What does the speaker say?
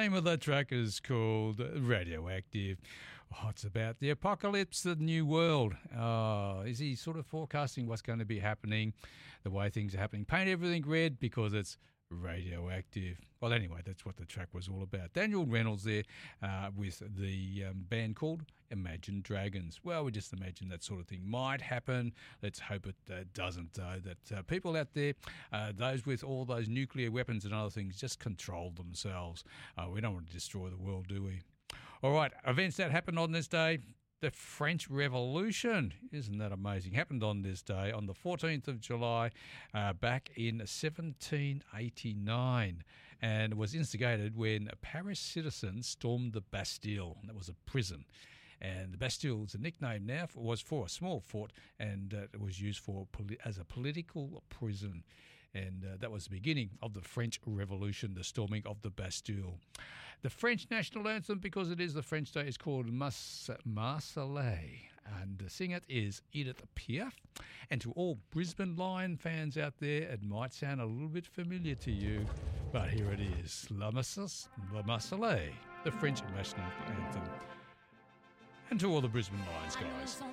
name of the track is called Radioactive. Oh, it's about the apocalypse, the new world. Is he sort of forecasting what's going to be happening, the way things are happening? Paint everything red because it's radioactive. Well, anyway, that's what the track was all about. Daniel Reynolds there with the band called Imagine Dragons. Well, we just imagine that sort of thing might happen. Let's hope it doesn't, though, that people out there, those with all those nuclear weapons and other things, just control themselves. We don't want to destroy the world, do we? All right, events that happened on this day. The French Revolution, isn't that amazing? Happened on this day, on the 14th of July, back in 1789, and was instigated when Paris citizens stormed the Bastille. That was a prison. And the Bastille is a nickname now, was for a small fort, and it was used as a political prison. And that was the beginning of the French Revolution, the storming of the Bastille. The French national anthem, because it is the French Day, is called Marseillaise, and the singer is Edith Piaf. And to all Brisbane Lion fans out there, it might sound a little bit familiar to you, but here it is, La Marseillaise, the French national anthem. And to all the Brisbane Lions guys.